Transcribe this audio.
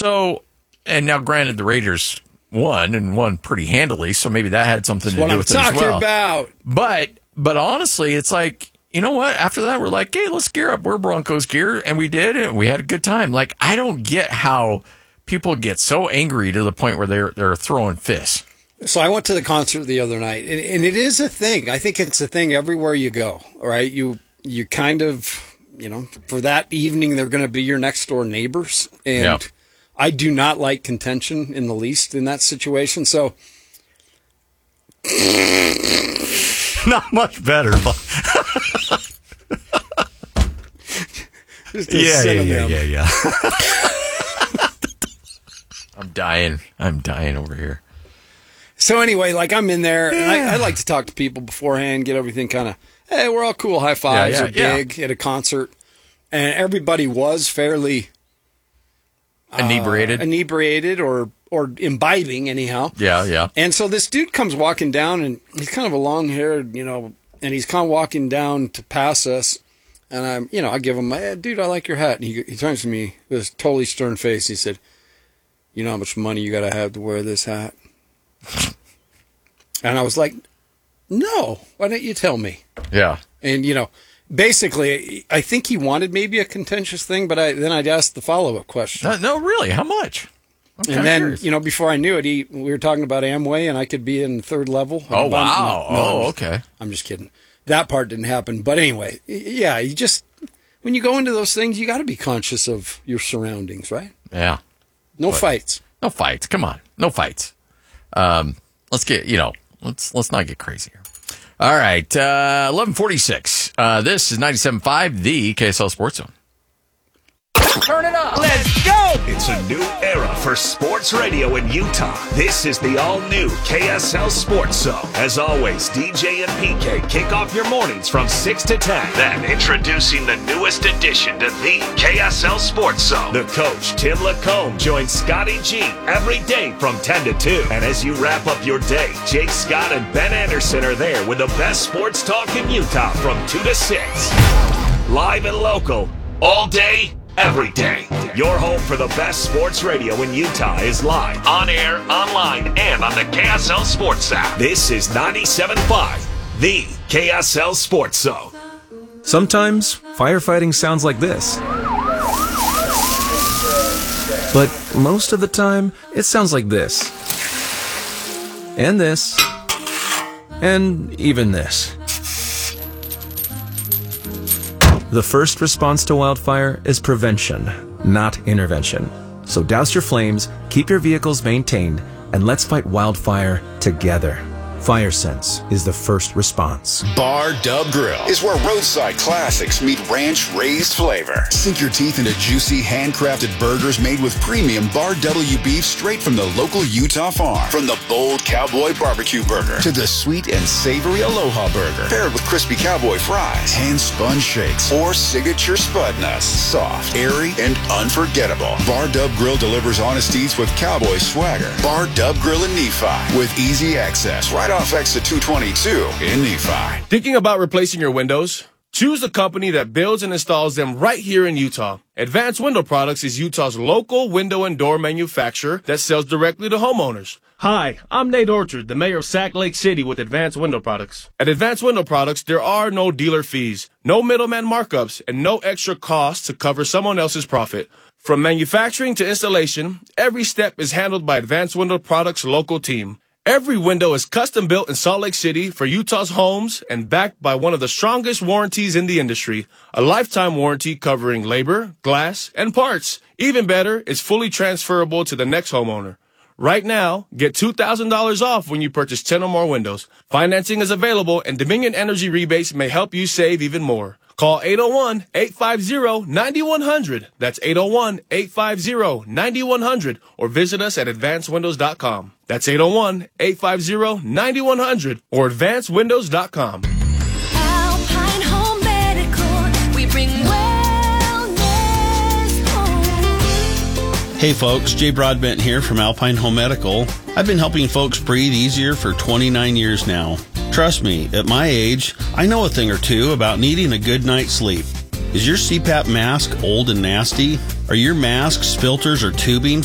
So, and now granted, the Raiders won pretty handily, so maybe that had something to do with it as well. What I'm talking about. But honestly, it's like, you know what? After that, we're like, hey, let's gear up. We're Broncos gear, and we did, and we had a good time. Like, I don't get how people get so angry to the point where they're throwing fists. So I went to the concert the other night, and it is a thing. I think it's a thing everywhere you go, right? You kind of, for that evening, they're going to be your next door neighbors, and I do not like contention in the least in that situation, so... Not much better, but... Yeah. I'm dying over here. So anyway, like I'm in there, and I like to talk to people beforehand, get everything kind of, hey, we're all cool, high fives are big at a concert, and everybody was fairly inebriated or imbibing anyhow. Yeah. And so this dude comes walking down, and he's kind of a long-haired, and he's kind of walking down to pass us, and I give him, hey, dude, I like your hat. And he turns to me with a totally stern face. He said, you know how much money you got to have to wear this hat? And I was like, no, why don't you tell me? Yeah. And, basically, I think he wanted maybe a contentious thing, but then I'd ask the follow-up question. No, really? How much? And then, before I knew it, we were talking about Amway, and I could be in third level. Oh, wow. Okay. I'm just kidding. That part didn't happen. But anyway, yeah, when you go into those things, you got to be conscious of your surroundings, right? Yeah. No fights. No fights. Come on. No fights. Let's get, let's not get crazy here. All right. 11:46. This is 97.5, the KSL Sports Zone. Turn it up. Let's go. It's a new era for sports radio in Utah. This is the all-new KSL Sports Zone. As always, DJ and PK kick off your mornings from 6 to 10. Then, introducing the newest addition to the KSL Sports Zone. The coach, Tim Lacombe, joins Scotty G every day from 10 to 2. And as you wrap up your day, Jake Scott and Ben Anderson are there with the best sports talk in Utah from 2 to 6. Live and local, all day, every day. Your home for the best sports radio in Utah is live, on air, online, and on the KSL Sports app. This is 97.5, the KSL Sports Zone. Sometimes firefighting sounds like this. But most of the time, it sounds like this. And this. And even this. The first response to wildfire is prevention, not intervention. So douse your flames, keep your vehicles maintained, and let's fight wildfire together. FireSense is the first response. Bar Dub Grill is where roadside classics meet ranch-raised flavor. Sink your teeth into juicy, handcrafted burgers made with premium Bar W beef straight from the local Utah farm. From the bold cowboy barbecue burger to the sweet and savory Aloha burger, paired with crispy cowboy fries, hand-spun shakes, or signature spud nuts. Soft, airy, and unforgettable. Bar Dub Grill delivers honest eats with cowboy swagger. Bar Dub Grill in Nephi with easy access right off exit 222 in Nephi. Thinking about replacing your windows? Choose a company that builds and installs them right here in Utah. Advanced Window Products is Utah's local window and door manufacturer that sells directly to homeowners. Hi, I'm Nate Orchard, the mayor of Sac Lake City with Advanced Window Products. At Advanced Window Products, there are no dealer fees, no middleman markups, and no extra costs to cover someone else's profit. From manufacturing to installation, every step is handled by Advanced Window Products' local team. Every window is custom built in Salt Lake City for Utah's homes and backed by one of the strongest warranties in the industry, a lifetime warranty covering labor, glass, and parts. Even better, it's fully transferable to the next homeowner. Right now, get $2,000 off when you purchase 10 or more windows. Financing is available, and Dominion Energy rebates may help you save even more. Call 801-850-9100. That's 801-850-9100. Or visit us at advancedwindows.com. That's 801-850-9100 or advancedwindows.com. Alpine Home Medical, we bring wellness home. Hey folks, Jay Broadbent here from Alpine Home Medical. I've been helping folks breathe easier for 29 years now. Trust me, at my age, I know a thing or two about needing a good night's sleep. Is your CPAP mask old and nasty? Are your masks, filters, or tubing